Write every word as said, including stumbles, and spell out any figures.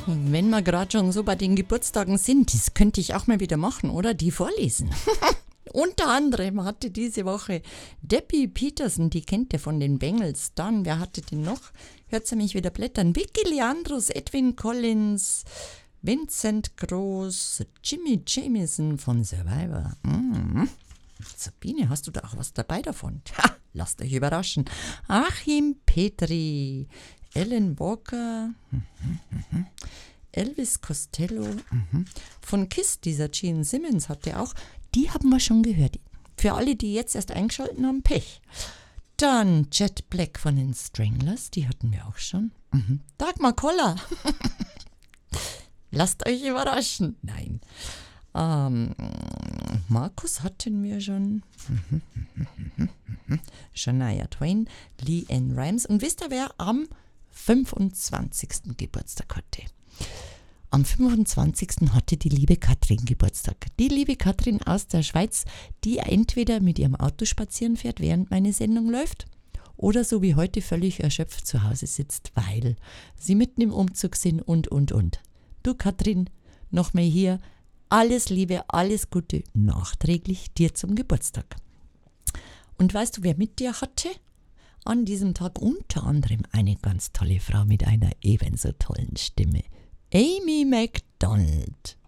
Wenn wir gerade schon so bei den Geburtstagen sind, das könnte ich auch mal wieder machen, oder? Die vorlesen. Unter anderem hatte diese Woche Debbie Peterson, die kennt ihr von den Bengals. Dann, wer hatte den noch? Hört sie mich wieder blättern. Vicky Leandros, Edwin Collins, Vincent Groß, Jimmy Jamison von Survivor. Mm. Sabine, hast du da auch was dabei davon? Ha, lasst euch überraschen. Achim Petri, Ellen Walker, Elvis Costello, von Kiss, dieser Gene Simmons hatte auch. Die haben wir schon gehört. Für alle, die jetzt erst eingeschaltet haben, Pech. Dann Jet Black von den Stranglers, die hatten wir auch schon. Mhm. Dagmar Koller. Lasst euch überraschen. Nein. Ähm, Markus hatten wir schon. Shania Twain, Lee Ann Rimes. Und wisst ihr, wer am fünfundzwanzigsten Geburtstag hatte? Am fünfundzwanzigsten hatte die liebe Katrin Geburtstag. Die liebe Katrin aus der Schweiz, die entweder mit ihrem Auto spazieren fährt, während meine Sendung läuft, oder so wie heute völlig erschöpft zu Hause sitzt, weil sie mitten im Umzug sind und, und, und. Du Katrin, noch mal hier, alles Liebe, alles Gute, nachträglich dir zum Geburtstag. Und weißt du, wer mit dir hatte? An diesem Tag unter anderem eine ganz tolle Frau mit einer ebenso tollen Stimme. Amy Macdonald.